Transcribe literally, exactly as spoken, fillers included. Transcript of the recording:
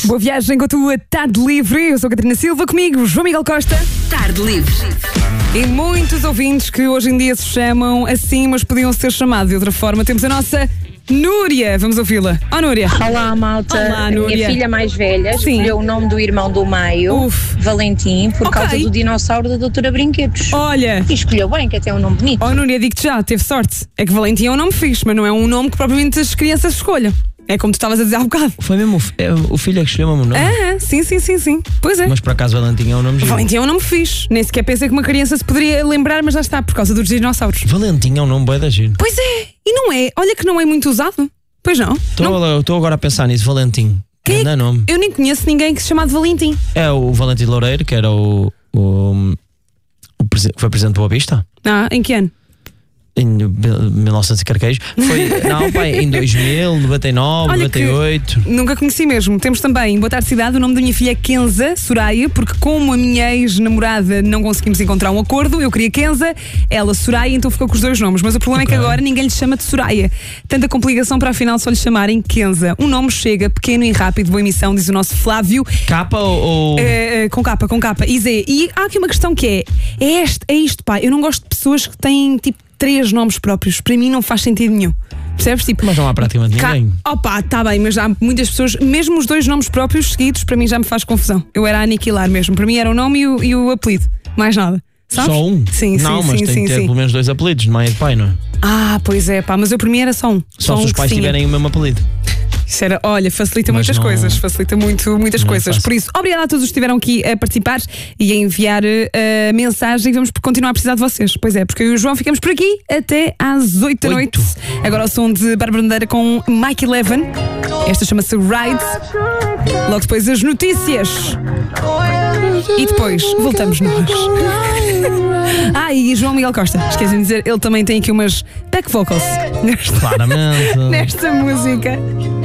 Boa viagem com a tua Tarde Livre. Eu sou a Catarina Silva, comigo João Miguel Costa. Tarde Livre. E muitos ouvintes que hoje em dia se chamam assim, mas podiam ser chamados de outra forma. Temos a nossa Núria. Vamos ouvi-la. Ó, oh, Núria. Olá, malta. Olá, a Núria. minha filha mais velha Sim. escolheu o nome do irmão do meio, Uf. Valentim, por Ok. causa do dinossauro da Doutora Brinquedos. Olha. E escolheu bem, que até é um nome bonito. Ó, oh, Núria, digo-te já, teve sorte. É que Valentim é um nome fixe, mas não é um nome que propriamente as crianças escolham. É como tu estavas a dizer há bocado. Foi mesmo o, fi- é, o filho é que escolheu o meu nome. Ah, sim, sim, sim, sim. Pois é. Mas por acaso Valentim é um nome giro. Valentim é um nome fixe. Nem sequer pensei que uma criança se poderia lembrar, mas já está, por causa dos dinossauros. Valentim é um nome bué da giro. Pois é. E não é. Olha que não é muito usado. Pois não. Não. Estou agora a pensar nisso, Valentim. Quem é Não é que- nome. Eu nem conheço ninguém que se chama de Valentim. É o Valentim Loureiro, que era o. o, o presi- foi presidente do Boa Vista. Ah, em que ano? Em mil e novecentos e carqueijo. Foi, não, pai, em dois mil, noventa e nove, Olha noventa e oito. Nunca conheci mesmo. Temos também, boa tarde cidade, o nome da minha filha é Kenza Soraya, porque como a minha ex-namorada não conseguimos encontrar um acordo, eu queria Kenza, ela Soraya, então ficou com os dois nomes. Mas o problema Ok. é que agora ninguém lhe chama de Soraya. Tanta complicação para afinal só lhe chamarem Kenza. Um nome chega, pequeno e rápido, boa emissão, diz o nosso Flávio. Capa ou. ou- É, é, com capa, com capa. E Zé, e há aqui uma questão que é: é, este, é isto, pá. Eu não gosto de pessoas que têm tipo três nomes próprios. Para mim não faz sentido nenhum. Percebes? Tipo, Mas não há praticamente Ca- ninguém. Opa, tá bem, mas há muitas pessoas, mesmo os dois nomes próprios seguidos, para mim já me faz confusão. Eu era a aniquilar mesmo. Para mim era o nome e o, e o apelido. Mais nada. Sabes? Só um? Sim, não, sim, mas sim, tem sim, que ter sim. pelo menos dois apelidos, de mãe e de pai, não é? Ah, pois é, pá, mas eu para mim era só um. Só um se os que pais tinha. tiverem o mesmo apelido. Isso era, olha, facilita Mas muitas não- coisas, facilita muito, muitas não é coisas. fácil. Por isso, obrigada a todos os que estiveram aqui a participar e a enviar eh, a mensagem. Vamos continuar a precisar de vocês. Pois é, porque eu e o João ficamos por aqui até às oito da noite. Oito. Agora o som de Bárbara Bandeira com Mike Eleven. Esta chama-se Ride. Logo depois as notícias. E depois voltamos nós. Ah, e João Miguel Costa, esqueci de dizer, ele também tem aqui umas back vocals nesta, Claramente. nesta música.